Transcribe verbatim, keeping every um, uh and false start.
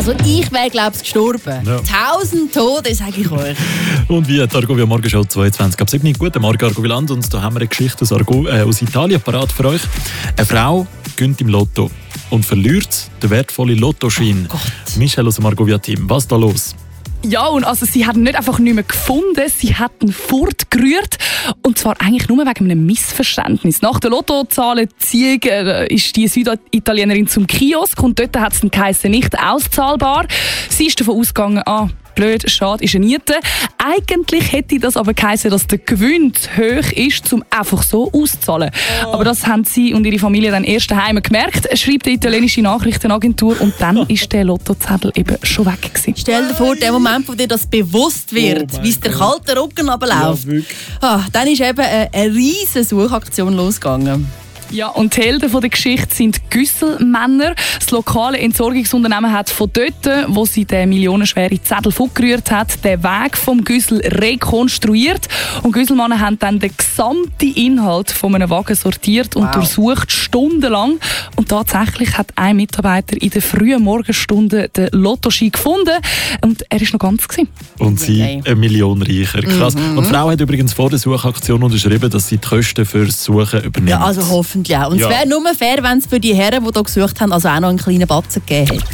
Also ich wäre, glaube ich, gestorben. Ja. Tausend Tote, sage ich euch. Und wie die Argovia Morgenshow zweiundzwanzig ab sieben. Guten Morgen, Argoviland. Und da haben wir eine Geschichte aus, Argo, äh, aus Italien parat für euch. Eine Frau gönnt im Lotto und verliert den wertvollen Lottoschein. Oh Michelle aus dem Argovia-Team, was ist da los? Ja, und also sie hat ihn nicht einfach nicht mehr gefunden, sie hat ihn fortgerührt. Und zwar eigentlich nur wegen einem Missverständnis. Nach der Lottozahlenziehung äh, ist die Süditalienerin zum Kiosk und dort hat es dann geheißen, nicht auszahlbar. Sie ist davon ausgegangen, ah, blöd, schade, ist eine Niete. Eigentlich hätte das aber geheißen, dass der Gewinn zu hoch ist, um einfach so auszuzahlen. Oh. Aber das haben sie und ihre Familie dann erst daheim gemerkt, schreibt die italienische Nachrichtenagentur, und dann ist der Lottozettel eben schon weg gewesen. Stell dir vor, der Moment, wo dir das bewusst wird, oh wie es der kalte Rücken runterläuft. Ja, ah, dann ist eben eine, eine riesige Suchaktion losgegangen. Ja, und die Helden der Geschichte sind Güsselmänner. Das lokale Entsorgungsunternehmen hat von dort, wo sie den millionenschweren Zettel fortgerührt hat, den Weg vom Güssel rekonstruiert. Und Güsselmänner haben dann den gesamten Inhalt von einem Wagen sortiert und wow. durchsucht, stundenlang. Und tatsächlich hat ein Mitarbeiter in den frühen Morgenstunden den Lottoschein gefunden. Und er war noch ganz gewesen. Und sie okay. eine Million reicher. Krass. Mhm. Und die Frau hat übrigens vor der Suchaktion unterschrieben, dass sie die Kosten für das Suchen übernimmt. Ja, also hoffentlich auch. Und ja. es wäre nur fair, wenn es für die Herren, die hier gesucht haben, also auch noch einen kleinen Batzen gegeben hätte.